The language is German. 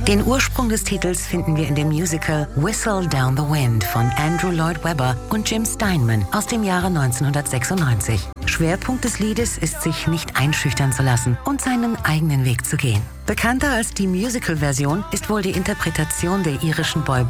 Den Ursprung des Titels finden wir in dem Musical Whistle Down the Wind von Andrew Lloyd Webber und Jim Steinman aus dem Jahre 1996. Schwerpunkt des Liedes ist, sich nicht einschüchtern zu lassen und seinen eigenen Weg zu gehen. Bekannter als die Musical-Version ist wohl die Interpretation der irischen Boyband